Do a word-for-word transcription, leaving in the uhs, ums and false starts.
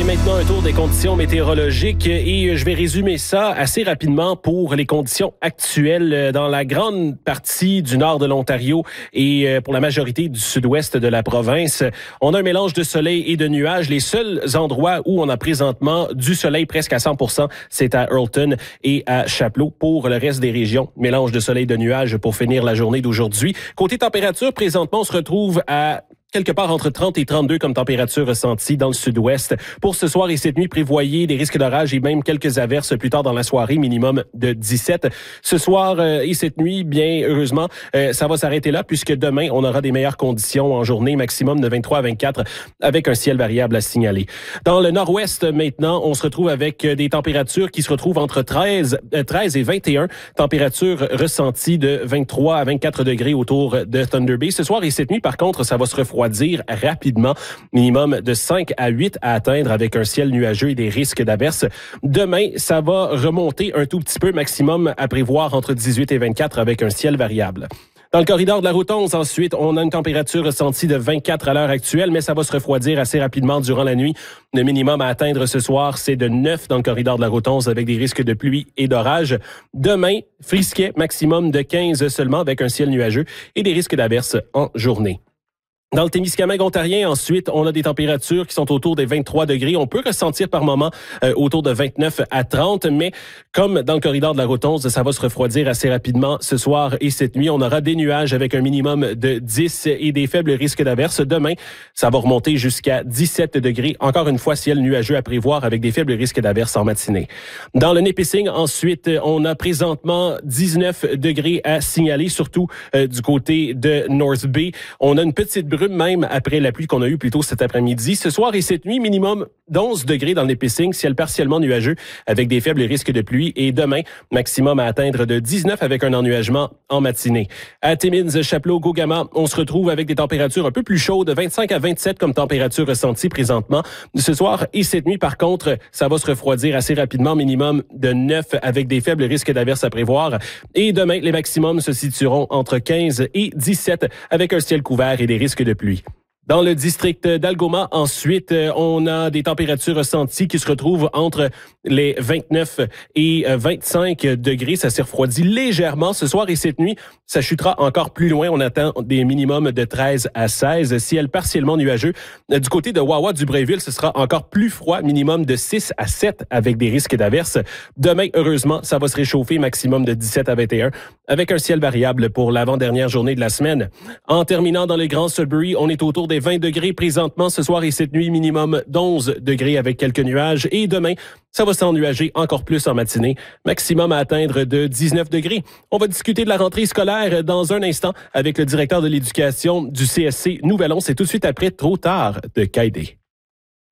maintenant un tour des conditions météorologiques et je vais résumer ça assez rapidement pour les conditions actuelles dans la grande partie du nord de l'Ontario et pour la majorité du sud-ouest de la province. On a un mélange de soleil et de nuages. Les seuls endroits où on a présentement du soleil presque à cent pour cent, c'est à Earlton et à Chapleau. Pour le reste des régions, mélange de soleil et de nuages pour finir la journée d'aujourd'hui. Côté température, présentement, on se retrouve à quelque part entre trente et trente-deux comme température ressentie dans le sud-ouest. Pour ce soir et cette nuit, prévoyez des risques d'orage et même quelques averses plus tard dans la soirée, minimum de dix-sept. Ce soir euh, et cette nuit, bien heureusement, euh, ça va s'arrêter là puisque demain, on aura des meilleures conditions en journée, maximum de vingt-trois à vingt-quatre avec un ciel variable à signaler. Dans le nord-ouest, maintenant, on se retrouve avec des températures qui se retrouvent entre treize, euh, treize et vingt et un. Température ressentie de vingt-trois à vingt-quatre degrés autour de Thunder Bay. Ce soir et cette nuit, par contre, ça va se refroidir dire rapidement, minimum de cinq à huit à atteindre avec un ciel nuageux et des risques d'averses. Demain, ça va remonter un tout petit peu, maximum à prévoir entre dix-huit et vingt-quatre avec un ciel variable. Dans le corridor de la route onze, ensuite, on a une température ressentie de vingt-quatre à l'heure actuelle, mais ça va se refroidir assez rapidement durant la nuit. Le minimum à atteindre ce soir, c'est de neuf dans le corridor de la route onze avec des risques de pluie et d'orage. Demain, Frisquet, maximum de quinze seulement avec un ciel nuageux et des risques d'averses en journée. Dans le Témiscamingue ontarien, ensuite, on a des températures qui sont autour des vingt-trois degrés. On peut ressentir par moment euh, autour de vingt-neuf à trente, mais comme dans le corridor de la route onze, ça va se refroidir assez rapidement ce soir et cette nuit. On aura des nuages avec un minimum de dix et des faibles risques d'averses. Demain, ça va remonter jusqu'à dix-sept degrés. Encore une fois, ciel nuageux à prévoir avec des faibles risques d'averses en matinée. Dans le Nipissing, ensuite, on a présentement dix-neuf degrés à signaler, surtout euh, du côté de North Bay. On a une petite brume même après la pluie qu'on a eue plus tôt cet après-midi. Ce soir et cette nuit, minimum d'onze degrés dans le Nipissing, ciel partiellement nuageux avec des faibles risques de pluie. Et demain, maximum à atteindre de dix-neuf avec un ennuagement en matinée. À Timmins, Chapleau, Gogama, on se retrouve avec des températures un peu plus chaudes, vingt-cinq à vingt-sept comme température ressentie présentement. Ce soir et cette nuit, par contre, ça va se refroidir assez rapidement, minimum de neuf avec des faibles risques d'averses à prévoir. Et demain, les maximums se situeront entre quinze et dix-sept avec un ciel couvert et des risques de pluie. Dans le district d'Algoma, ensuite, on a des températures ressenties qui se retrouvent entre les vingt-neuf et vingt-cinq degrés. Ça s'est refroidi légèrement ce soir et cette nuit. Ça chutera encore plus loin. On attend des minimums de treize à seize. Ciel partiellement nuageux. Du côté de Wawa, du Bréville, ce sera encore plus froid. Minimum de six à sept avec des risques d'averses. Demain, heureusement, ça va se réchauffer. Maximum de dix-sept à vingt et un avec un ciel variable pour l'avant-dernière journée de la semaine. En terminant dans les Grands Sudbury, on est autour des vingt degrés présentement ce soir et cette nuit, minimum d'onze degrés avec quelques nuages. Et demain, ça va s'ennuager encore plus en matinée, maximum à atteindre de dix-neuf degrés. On va discuter de la rentrée scolaire dans un instant avec le directeur de l'éducation du C S C Nouvelon. C'est tout de suite après Trop tard de Caïdé.